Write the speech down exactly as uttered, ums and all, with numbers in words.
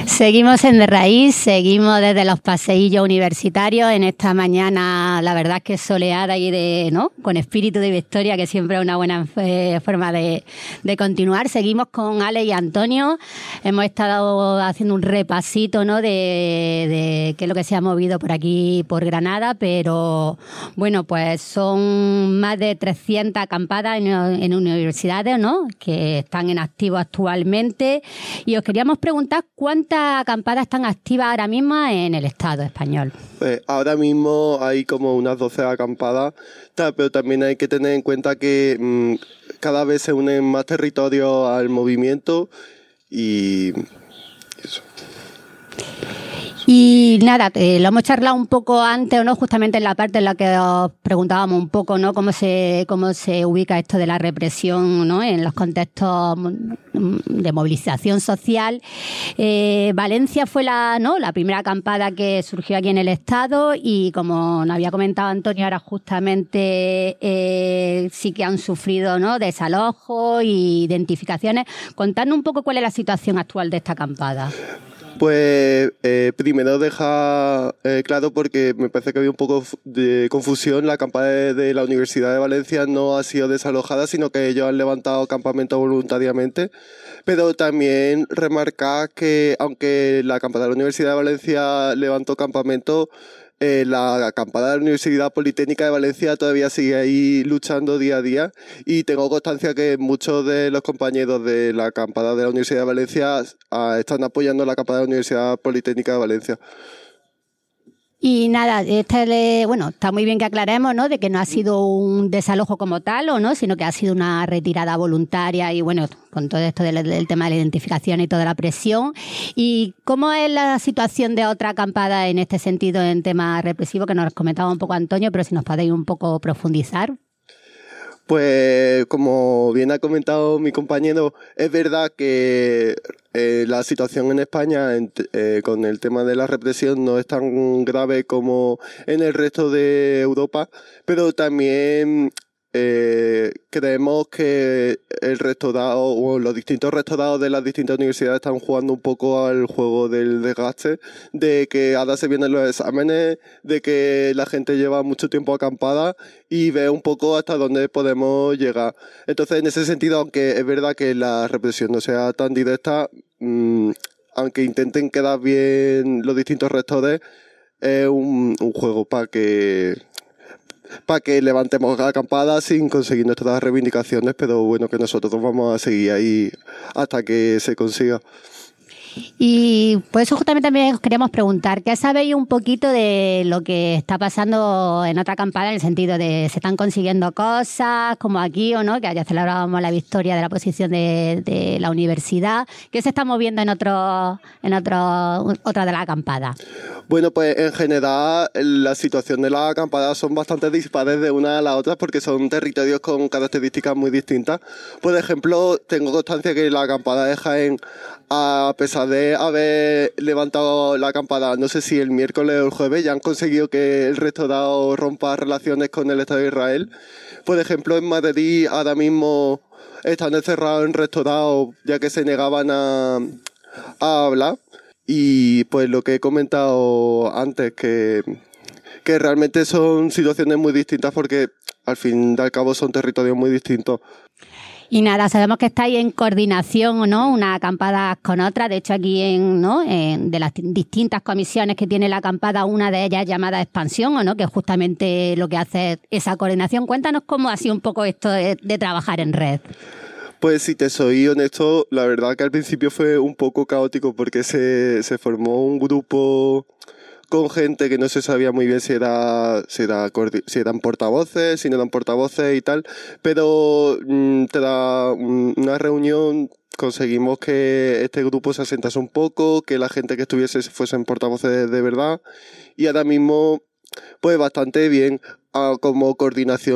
Seguimos en De Raíz, seguimos desde los paseillos universitarios en esta mañana, la verdad es que soleada y de, ¿no?, con espíritu de victoria, que siempre es una buena eh, forma de, de continuar. Seguimos con Ale y Antonio, hemos estado haciendo un repasito, ¿no?, de, de qué es lo que se ha movido por aquí, por Granada, pero bueno, pues son más de trescientas acampadas en, en universidades, ¿no?, que están en activo actualmente, y os queríamos preguntar cuántas acampadas están activas ahora mismo en el Estado español. Pues ahora mismo hay como unas doce acampadas, pero también hay que tener en cuenta que mmm, cada vez se unen más territorios al movimiento y eso. Y nada, eh, lo hemos charlado un poco antes, ¿no?, justamente en la parte en la que os preguntábamos un poco, ¿no?, cómo se cómo se ubica esto de la represión, ¿no?, en los contextos de movilización social. Eh, Valencia fue la, ¿no?, la primera acampada que surgió aquí en el Estado y, como nos había comentado Antonio, ahora justamente eh, sí que han sufrido, ¿no?, desalojos y identificaciones. Contadnos un poco cuál es la situación actual de esta acampada. Pues eh, primero deja eh, claro, porque me parece que había un poco de confusión, la acampada de, de la Universidad de Valencia no ha sido desalojada, sino que ellos han levantado campamentos voluntariamente, pero también remarcar que aunque la acampada de la Universidad de Valencia levantó campamentos, Eh, la acampada de la Universidad Politécnica de Valencia todavía sigue ahí luchando día a día, y tengo constancia que muchos de los compañeros de la acampada de la Universidad de Valencia uh, están apoyando la acampada de la Universidad Politécnica de Valencia. Y nada, este, bueno, está muy bien que aclaremos, ¿no?, de que no ha sido un desalojo como tal, o no, sino que ha sido una retirada voluntaria y, bueno, con todo esto del, del tema de la identificación y toda la presión. ¿Y cómo es la situación de otra acampada en este sentido, en tema represivo, que nos comentaba un poco Antonio, pero si nos podéis un poco profundizar? Pues como bien ha comentado mi compañero, es verdad que eh, la situación en España en, eh, con el tema de la represión no es tan grave como en el resto de Europa, pero también eh, creemos que el rectorado o los distintos rectorados de las distintas universidades están jugando un poco al juego del desgaste, de que ahora se vienen los exámenes, de que la gente lleva mucho tiempo acampada y ve un poco hasta dónde podemos llegar. Entonces, en ese sentido, aunque es verdad que la represión no sea tan directa, mmm, aunque intenten quedar bien los distintos rectores, es un, un juego para que para que levantemos la acampada sin conseguir nuestras reivindicaciones, pero bueno, que nosotros vamos a seguir ahí hasta que se consiga. Y por eso justamente también os queríamos preguntar, ¿qué sabéis un poquito de lo que está pasando en otra acampada, en el sentido de se están consiguiendo cosas, como aquí o no, que ayer celebrábamos la victoria de la posición de, de la universidad? ¿Qué se está moviendo en otro, en otro, otra de las acampadas? Bueno, pues en general la situación de las acampadas son bastante dispares de una a la otra, porque son territorios con características muy distintas. Por ejemplo, tengo constancia que la acampada de Jaén, a pesar de haber levantado la acampada, no sé si el miércoles o el jueves, ya han conseguido que el rectorado rompa relaciones con el Estado de Israel. Por ejemplo, en Madrid ahora mismo están encerrados en rectorado ya que se negaban a, a hablar. Y pues lo que he comentado antes, que, que realmente son situaciones muy distintas, porque al fin y al cabo son territorios muy distintos. Y nada, sabemos que estáis en coordinación, ¿no?, unas acampadas con otras. De hecho, aquí en, ¿no?, en, de las distintas comisiones que tiene la acampada, una de ellas llamada Expansión, ¿o no?, que justamente lo que hace es esa coordinación. Cuéntanos cómo ha sido un poco esto de, de trabajar en red. Pues si te soy honesto, la verdad que al principio fue un poco caótico, porque se, se formó un grupo con gente que no se sabía muy bien si era si, era, si eran portavoces, si no eran portavoces y tal, pero mmm, tras una reunión conseguimos que este grupo se asentase un poco, que la gente que estuviese fuesen portavoces de, de verdad, y ahora mismo pues bastante bien, como coordinación